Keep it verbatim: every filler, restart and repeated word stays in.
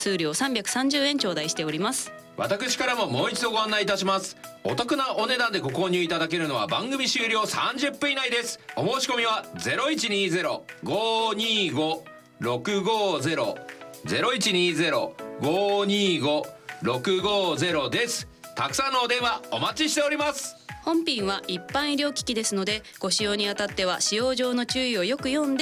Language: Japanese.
数量さんびゃくさんじゅうえん頂戴しております。 私からももう一度ご案内いたします。お得なお値段でご購入いただけるのは番組終了さんじゅっぷん以内です。お申し込みは ゼロいちにゼロ ごーにーご ろくごゼロ ゼロいちにゼロ ごーにーご ろくごゼロ です。たくさんのお電話お待ちしております。 本品は一般医療機器ですので、ご使用にあたっては使用上の注意をよく読んで